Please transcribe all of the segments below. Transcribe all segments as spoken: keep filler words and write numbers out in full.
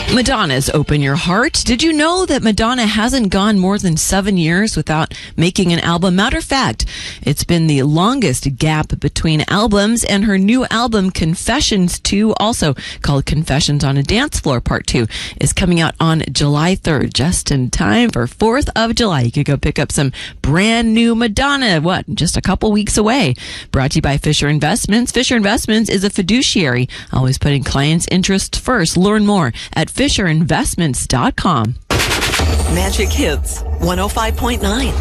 Madonna's Open Your Heart. Did you know that Madonna hasn't gone more than seven years without making an album? Matter of fact, it's been the longest gap between albums, and her new album, Confessions two, also called Confessions on a Dance Floor Part two, is coming out on July third, just in time for fourth of July. You could go pick up some brand new Madonna, what, just a couple weeks away. Brought to you by Fisher Investments. Fisher Investments is a fiduciary, always putting clients' interests first. Learn more at fisher investments dot com. Magic Hits one oh five point nine.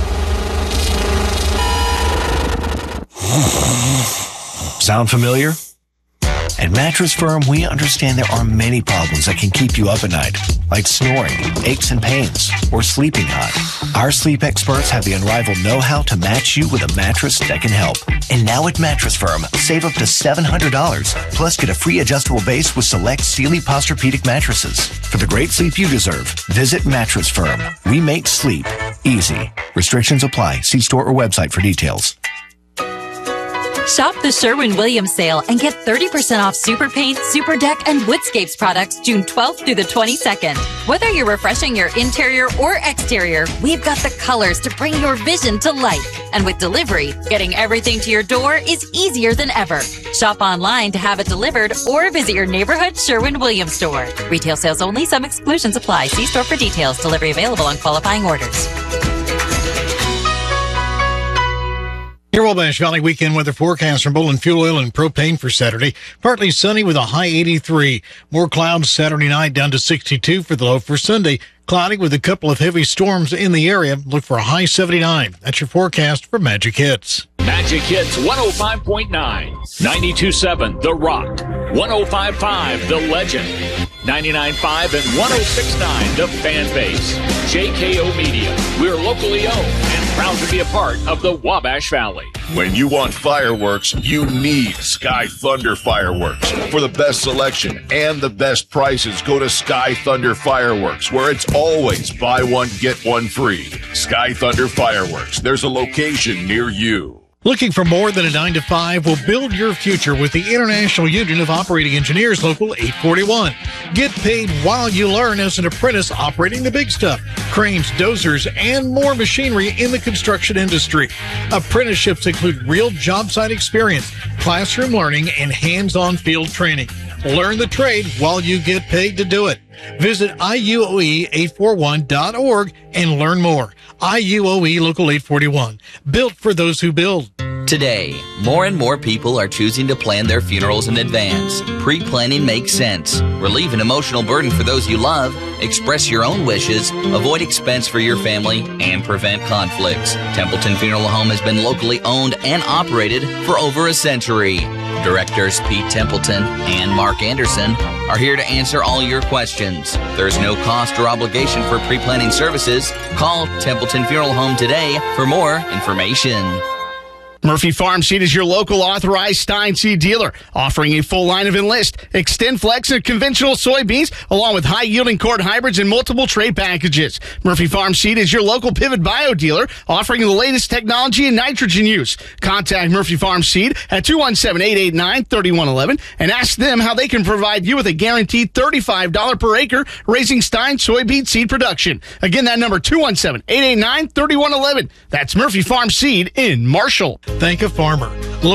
Sound familiar? At Mattress Firm, we understand there are many problems that can keep you up at night, like snoring, aches and pains, or sleeping hot. Our sleep experts have the unrivaled know-how to match you with a mattress that can help. And now at Mattress Firm, save up to seven hundred dollars, plus get a free adjustable base with select Sealy Posturepedic mattresses. For the great sleep you deserve, visit Mattress Firm. We make sleep easy. Restrictions apply. See store or website for details. Shop the Sherwin-Williams sale and get thirty percent off Super Paint, Super Deck, and Woodscapes products June twelfth through the twenty-second. Whether you're refreshing your interior or exterior, we've got the colors to bring your vision to life. And with delivery, getting everything to your door is easier than ever. Shop online to have it delivered or visit your neighborhood Sherwin-Williams store. Retail sales only. Some exclusions apply. See store for details. Delivery available on qualifying orders. Your Wabash Valley weekend weather forecast from Bolin Fuel Oil and Propane for Saturday. Partly sunny with a high eighty-three. More clouds Saturday night down to sixty-two for the low for Sunday. Cloudy with a couple of heavy storms in the area. Look for a high seventy-nine. That's your forecast for Magic Hits. Magic Hits one oh five point nine. ninety-two point seven The Rock. one oh five point five The Legend. ninety-nine point five and one oh six point nine The Fan Base. J K O Media. We're locally owned and proud to be a part of the Wabash Valley. When you want fireworks, you need Sky Thunder Fireworks. For the best selection and the best prices, go to Sky Thunder Fireworks, where it's always buy one, get one free. Sky Thunder Fireworks. There's a location near you. Looking for more than a nine to five? Will build your future with the International Union of Operating Engineers, Local eight forty-one. Get paid while you learn as an apprentice operating the big stuff, cranes, dozers, and more machinery in the construction industry. Apprenticeships include real job site experience, classroom learning, and hands-on field training. Learn the trade while you get paid to do it. Visit I U O E eight forty-one dot org and learn more. I U O E Local eight forty-one, built for those who build. Today, more and more people are choosing to plan their funerals in advance. Pre-planning makes sense. Relieve an emotional burden for those you love, express your own wishes, avoid expense for your family, and prevent conflicts. Templeton Funeral Home has been locally owned and operated for over a century. Directors Pete Templeton and Mark Anderson are here to answer all your questions. There's no cost or obligation for pre-planning services. Call Templeton Funeral Home today for more information. Murphy Farm Seed is your local authorized Stein seed dealer, offering a full line of Enlist, Extend Flex, and conventional soybeans, along with high-yielding corn hybrids and multiple trait packages. Murphy Farm Seed is your local Pivot Bio dealer, offering the latest technology in nitrogen use. Contact Murphy Farm Seed at two one seven, eight eight nine, three one one one and ask them how they can provide you with a guaranteed thirty-five dollars per acre raising Stein soybean seed production. Again, that number, two one seven, eight eight nine, three one one one. That's Murphy Farm Seed in Marshall. Thank a farmer.